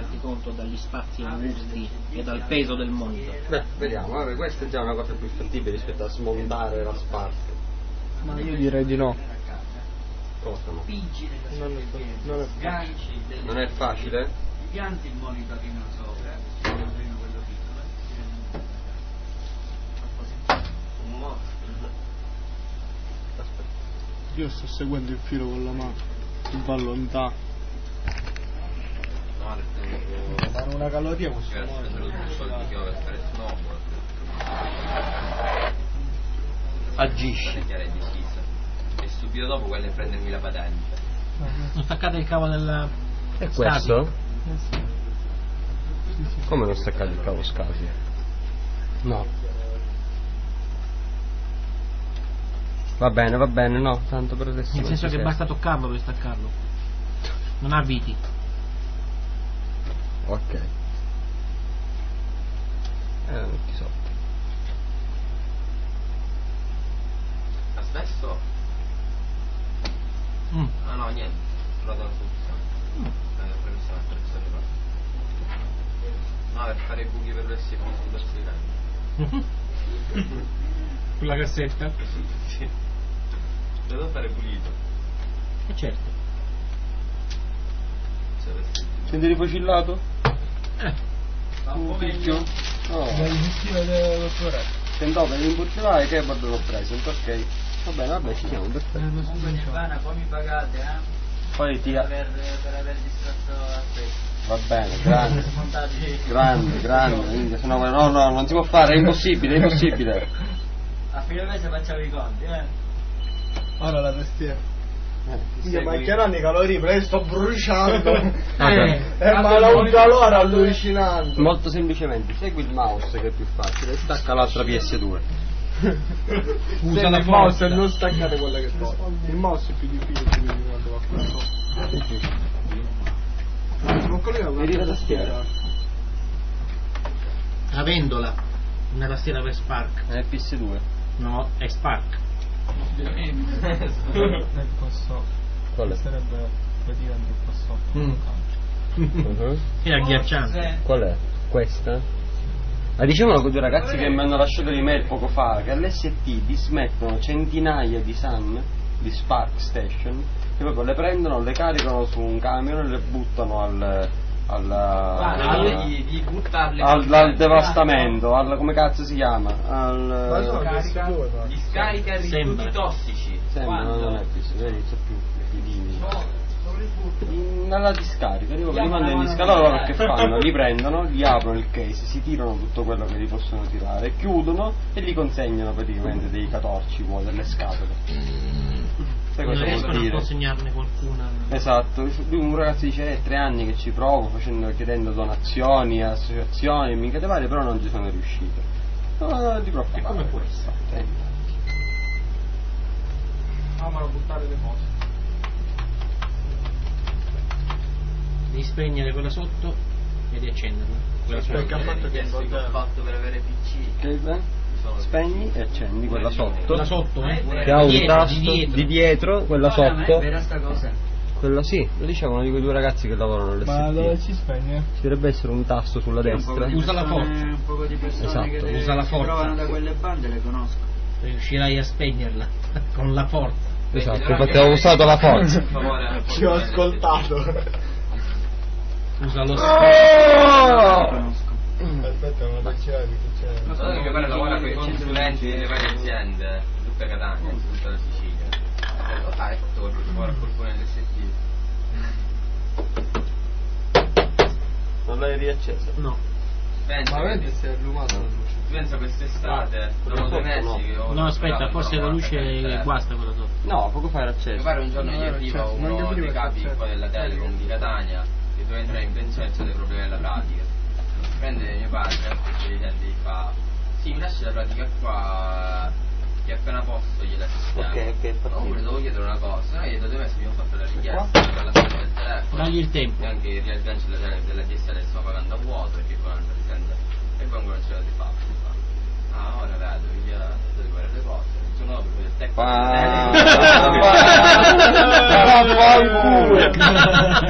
renderti conto dagli spazi angusti e dal peso del monitor. Beh, vediamo, vabbè, questa è già una cosa più fattibile rispetto a smontare la Spark. Ma io direi di no. Cosa no? Non è facile? Pianti il monitorino sopra, quello piccolo. Io sto seguendo il filo con la mano, va lontano. Fare una caloria questo Agisci. E subito dopo quello è prendermi la patente. Non staccate il cavo del È SCSI? questo? sì. Come non staccare il cavo SCSI? No. Va bene, no, tanto per adesso. Nel senso che basta toccarlo per staccarlo. Non ha viti. Ok. Metti sotto. Ha smesso? Ah no, niente, ho trovato la soluzione. Previsione no, per fare i buchi per l'SP sul verso di legno. Sulla cassetta? Sì. Devo fare pulito. E certo. Senti rifocillato? Un picchio? No. Sentò per l'importare che bordo l'ho preso, ok. Va bene, ci siamo, perfetto. Nirvana, poi mi pagate, Poi ti per aver distratto a questo. Va bene, grande, sennò no, non si può fare, è impossibile. A fine mese facciamo i conti, Ora la tastiera. Ma che hanno i calori, però io sto bruciando. Ma l'ho un calore allucinante. Molto semplicemente, segui il mouse che è più facile e stacca l'altra PS2. Usa il mouse e non staccate quella che sto. Il mouse è più difficile di quando va a vedi la tastiera? La vendola. Una tastiera per Spark. È PS2. No, è Spark. Qual è? Sarebbe praticamente qua sotto. È agghiacciante. Qual è? Questa? Ma dicevano quei due ragazzi che mi hanno lasciato l'email poco fa che all'ST dismettono centinaia di SAN di Spark Station che proprio le prendono, le caricano su un camion e le buttano al devastamento, come cazzo si chiama? Discarica rifiuti tossici. Sembra, non è più, vedi, c'è più alla discarica, dico che li mandano in discarica, loro che fanno? Li prendono, gli aprono il case, si tirano tutto quello che li possono tirare, chiudono e li consegnano praticamente dei catorci vuoi, delle scatole. Sai cosa riescono vuol dire? A consegnarne qualcuna. Esatto, un ragazzo dice 3 anni che ci provo chiedendo donazioni, associazioni, mica te varie, però non ci sono riuscito. No, ti preoccupare. E come questo? Amano buttare le cose. Devi spegnere quella sotto e riaccenderla. Quella Perché ha fatto che ho fatto per avere PC. Che spegni e accendi quella sotto. Quella sotto, Che ha un tasto di dietro, quella sotto. È vera sta cosa. Quella sì, lo dicevano di quei due ragazzi che lavorano all'ST. Ma dove si spegne? Ci dovrebbe essere un tasto sulla destra. Usa la forza. Un po' di persone Esatto, che usa la forza. provano da quelle bande le conosco. Riuscirai a spegnerla con la forza. Esatto, infatti ho usato la forza. Per favore. Ci ho ascoltato. Usa lo Aspetta, ma non c'è. Non so che pare lavora con i consulenti delle varie aziende, tutta Catania, tutta la Sicilia. Lo fai, torno, lavora qualcuno nell'ST. Non l'hai riaccesa? No. Pensa, Ma vedi se è illuminato la luce. pensa quest'estate, dopo 2 mesi che ho... No, aspetta, forse la luce guasta quella sotto. No, poco fa era Mi acceso. pare un giorno gli arriva uno dei capi qua della Telecom di Catania che doveva entrare in pensione e c'è dei problemi alla pratica. Prende mio padre e gli fa: sì, mi lasci la pratica qua che appena posso gliela sistemo. Ok, Comunque devo chiedere una cosa, noi da 2 mesi abbiamo fatto la richiesta per la storia del telefono. Dagli il tempo. E anche il riaggancio della DSL stiamo pagando a vuoto perché qua non si sente e poi ancora non ce l'ha fatto. Ah, ora vedo, via tutte le cose. Il giorno dopo il tecnico